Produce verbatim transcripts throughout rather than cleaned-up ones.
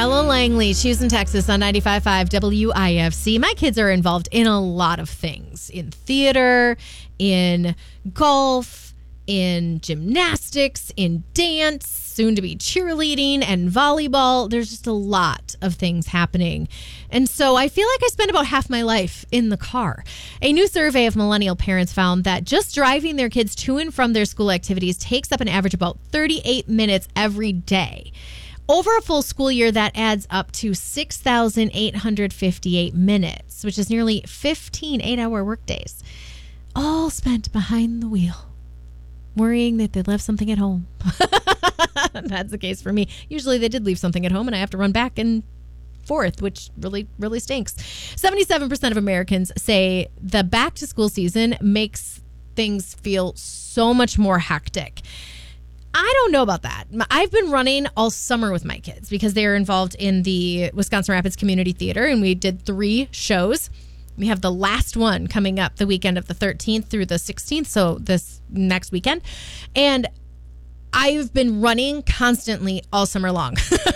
Ella Langley, Houston, Texas on ninety-five point five W I F C. My kids are involved in a lot of things. In theater, in golf, in gymnastics, in dance, soon to be cheerleading and volleyball. There's just a lot of things happening. And so I feel like I spend about half my life in the car. A new survey of millennial parents found that just driving their kids to and from their school activities takes up an average about thirty-eight minutes every day. Over a full school year, that adds up to six thousand eight hundred fifty-eight minutes, which is nearly fifteen eight-hour workdays, all spent behind the wheel, worrying that they left something at home. That's the case for me. Usually they did leave something at home and I have to run back and forth, which really, really stinks. seventy-seven percent of Americans say the back to school season makes things feel so much more hectic. I don't know about that. I've been running all summer with my kids because they are involved in the Wisconsin Rapids Community Theater, and we did three shows. We have the last one coming up the weekend of the thirteenth through the sixteenth, so this next weekend. And I've been running constantly all summer long.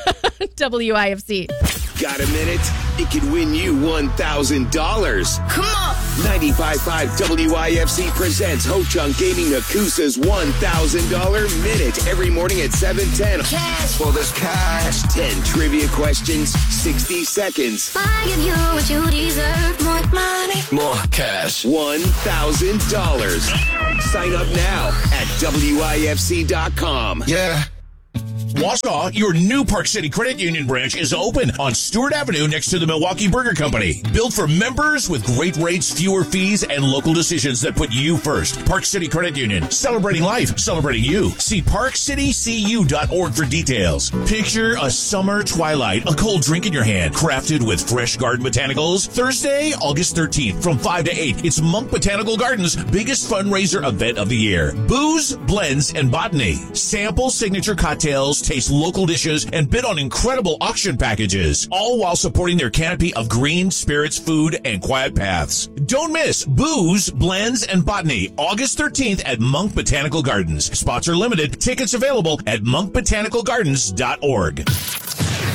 W I F C. Got a minute? It could win you one thousand dollars. Come on! ninety-five point five W I F C presents Ho-Chunk Gaming Akusa's one thousand dollars Minute every morning at seven ten. Cash! Well, there's cash. ten trivia questions, sixty seconds. I give you what you deserve. More money. More cash. one thousand dollars. Sign up now at W I F C dot com. Yeah. Wausau, your new Park City Credit Union branch is open on Stewart Avenue next to the Milwaukee Burger Company. Built for members with great rates, fewer fees, and local decisions that put you first. Park City Credit Union, celebrating life, celebrating you. See park city c u dot org for details. Picture a summer twilight, a cold drink in your hand, crafted with fresh garden botanicals. Thursday, August thirteenth from five to eight. It's Monk Botanical Gardens' biggest fundraiser event of the year. Booze, blends, and botany. Sample signature cocktails, taste local dishes, and bid on incredible auction packages, all while supporting their canopy of green spirits, food, and quiet paths. Don't miss Booze, Blends, and Botany, August thirteenth at Monk Botanical Gardens. Spots are limited. Tickets available at monk botanical gardens dot org.